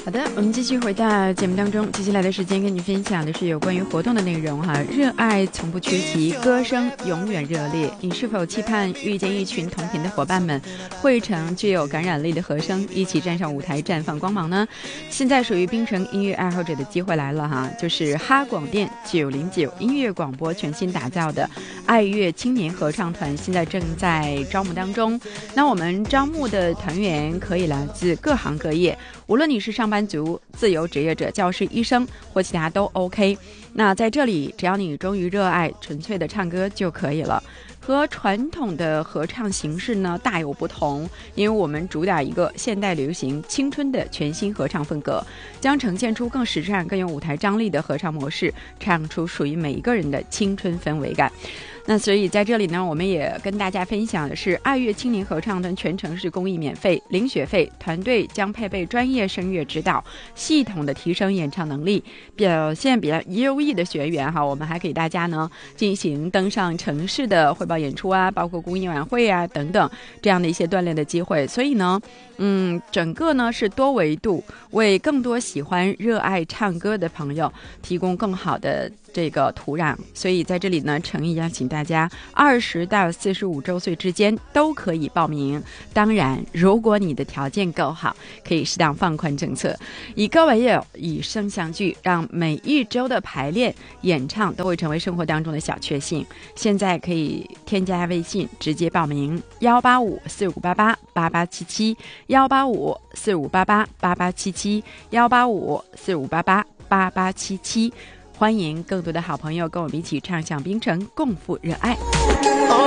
好的，我们继续回到节目当中，接下来的时间跟你分享的是有关于活动的内容哈。热爱从不缺席，歌声永远热烈。你是否期盼遇见一群同频的伙伴们，汇成具有感染力的和声，一起站上舞台绽放光芒呢？现在属于槟城音乐爱好者的机会来了哈，就是哈广电909音乐广播全新打造的爱乐青年合唱团，现在正在招募当中。那我们招募的团员可以来自各行各业，无论你是上班族、自由职业者、教师、医生或其他都 OK。 那在这里只要你忠于热爱纯粹的唱歌就可以了。和传统的合唱形式呢大有不同，因为我们主打一个现代流行青春的全新合唱风格，将呈现出更时尚更有舞台张力的合唱模式，唱出属于每一个人的青春氛围感。那所以在这里呢，我们也跟大家分享的是爱乐青年合唱团全程是公益免费，零学费，团队将配备专业声乐指导，系统的提升演唱能力，表现比较优异的学员哈，我们还给大家呢进行登上城市的汇报演出啊，包括公益晚会啊等等这样的一些锻炼的机会。所以呢整个呢是多维度，为更多喜欢热爱唱歌的朋友提供更好的这个土壤。所以在这里呢，诚意邀请大家20到45周岁之间都可以报名。当然如果你的条件够好，可以适当放宽政策，以歌为友，以声相聚，让每一周的排练演唱都会成为生活当中的小确幸。现在可以添加微信直接报名18545888877 18545888877 18545888877。欢迎更多的好朋友跟我们一起唱响槟城，共赴热爱。